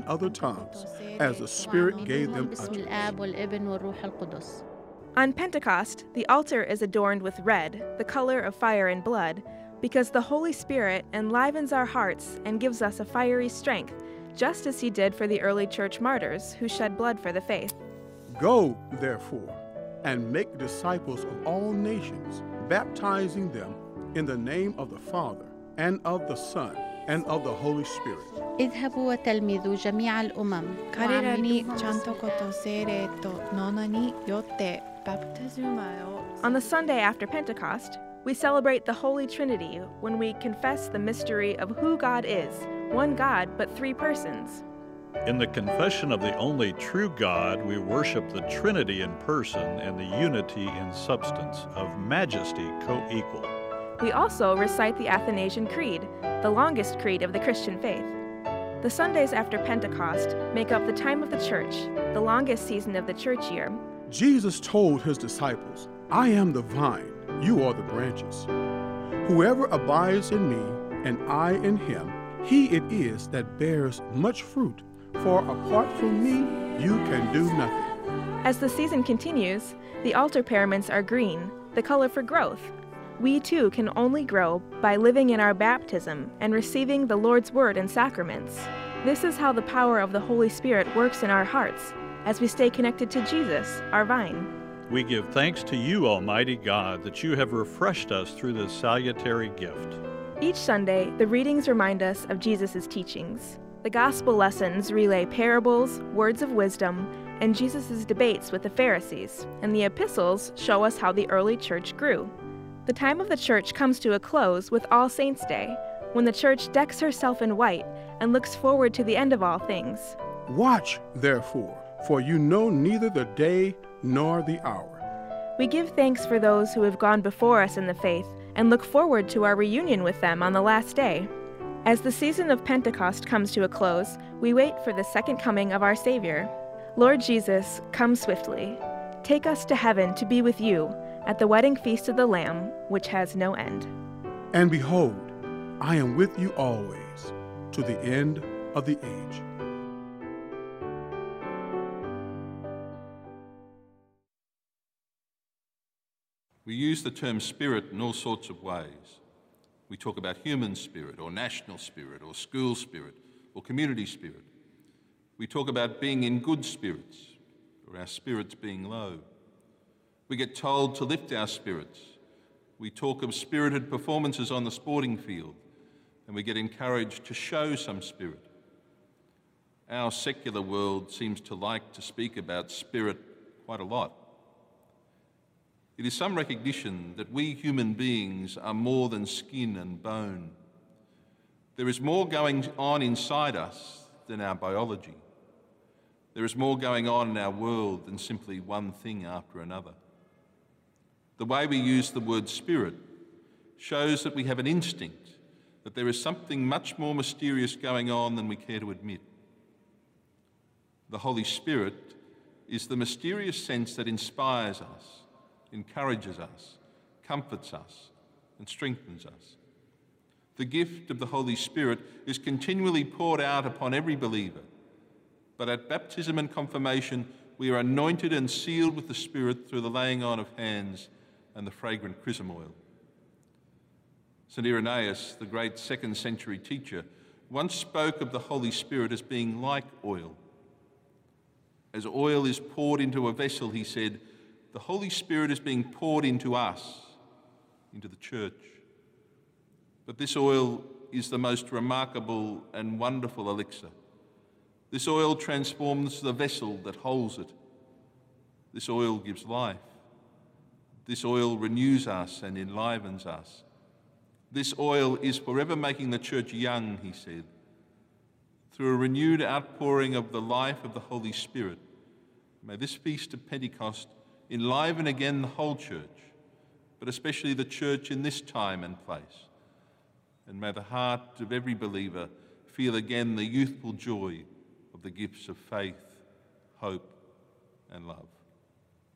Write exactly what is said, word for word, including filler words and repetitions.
in other tongues, as the Spirit gave them باسم utterance. الآب والابن والروح القدس. On Pentecost, the altar is adorned with red, the color of fire and blood, because the Holy Spirit enlivens our hearts and gives us a fiery strength, just as he did for the early church martyrs who shed blood for the faith. Go, therefore, and make disciples of all nations, baptizing them in the name of the Father, and of the Son, and of the Holy Spirit. اذهبوا وتلمذوا جميع الأمم 彼らに وعمدوهم ちゃんと باسم こと聖霊との名によってバプテスマを On the Sunday after Pentecost, we celebrate the Holy Trinity when we confess the mystery of who God is, one God but three persons. In the confession of the only true God, we worship the Trinity in person and the unity in substance, of majesty co-equal. We also recite the Athanasian Creed, the longest creed of the Christian faith. The Sundays after Pentecost make up the time of the church, the longest season of the church year. Jesus told his disciples, I am the vine, you are the branches. Whoever abides in me, and I in him, he it is that bears much fruit, for apart from me, you can do nothing. As the season continues, the altar paraments are green, the color for growth. We too can only grow by living in our baptism and receiving the Lord's Word and sacraments. This is how the power of the Holy Spirit works in our hearts, as we stay connected to Jesus, our vine. We give thanks to you, Almighty God, that you have refreshed us through this salutary gift. Each Sunday, the readings remind us of Jesus' teachings. The Gospel lessons relay parables, words of wisdom, and Jesus' debates with the Pharisees, and the epistles show us how the early church grew. The time of the church comes to a close with All Saints' Day, when the church decks herself in white and looks forward to the end of all things. Watch, therefore, for you know neither the day nor the hour. We give thanks for those who have gone before us in the faith and look forward to our reunion with them on the last day. As the season of Pentecost comes to a close, we wait for the second coming of our Savior. Lord Jesus, come swiftly. Take us to heaven to be with you at the wedding feast of the Lamb, which has no end. And behold, I am with you always, to the end of the age. We use the term spirit in all sorts of ways. We talk about human spirit, or national spirit, or school spirit, or community spirit. We talk about being in good spirits, or our spirits being low. We get told to lift our spirits. We talk of spirited performances on the sporting field, and we get encouraged to show some spirit. Our secular world seems to like to speak about spirit quite a lot. It is some recognition that we human beings are more than skin and bone. There is more going on inside us than our biology. There is more going on in our world than simply one thing after another. The way we use the word spirit shows that we have an instinct that there is something much more mysterious going on than we care to admit. The Holy Spirit is the mysterious sense that inspires us, encourages us, comforts us, and strengthens us. The gift of the Holy Spirit is continually poured out upon every believer, but at baptism and confirmation we are anointed and sealed with the Spirit through the laying on of hands and the fragrant chrism oil. Saint Irenaeus, the great second century teacher, once spoke of the Holy Spirit as being like oil. As oil is poured into a vessel, he said, the Holy Spirit is being poured into us, into the church. But this oil is the most remarkable and wonderful elixir. This oil transforms the vessel that holds it. This oil gives life. This oil renews us and enlivens us. This oil is forever making the church young, he said. Through a renewed outpouring of the life of the Holy Spirit, may this feast of Pentecost enliven again the whole church, but especially the church in this time and place. And may the heart of every believer feel again the youthful joy of the gifts of faith, hope, and love.